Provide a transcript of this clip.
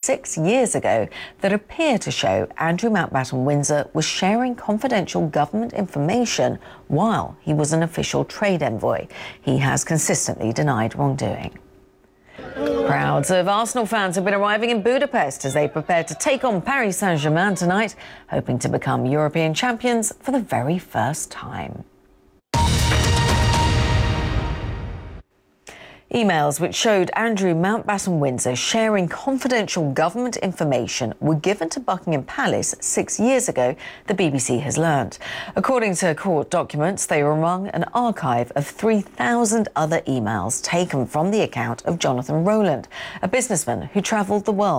6 years ago that appear to show Andrew Mountbatten Windsor was sharing confidential government information while he was an official trade envoy. He has consistently denied wrongdoing. Crowds of Arsenal fans have been arriving in Budapest as they prepare to take on Paris Saint-Germain tonight, hoping to become European champions for the very first time. Emails which showed Andrew Mountbatten Windsor sharing confidential government information were given to Buckingham Palace 6 years ago, the BBC has learnt. According to court documents, they were among an archive of 3,000 other emails taken from the account of Jonathan Rowland, a businessman who travelled the world